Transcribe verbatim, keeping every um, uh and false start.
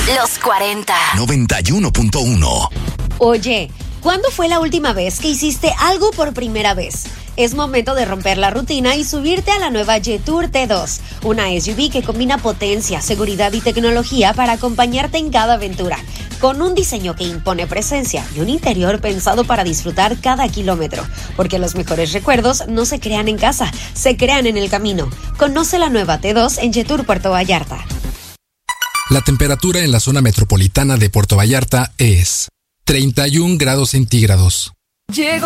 Los cuarenta. noventa y uno punto uno. Oye, ¿cuándo fue la última vez que hiciste algo por primera vez? Es momento de romper la rutina y subirte a la nueva Jetour T dos, una S U V que combina potencia, seguridad y tecnología para acompañarte en cada aventura, con un diseño que impone presencia y un interior pensado para disfrutar cada kilómetro, porque los mejores recuerdos no se crean en casa, se crean en el camino. Conoce la nueva T dos en Jetour Puerto Vallarta. La temperatura en la zona metropolitana de Puerto Vallarta es treinta y un grados centígrados. Llego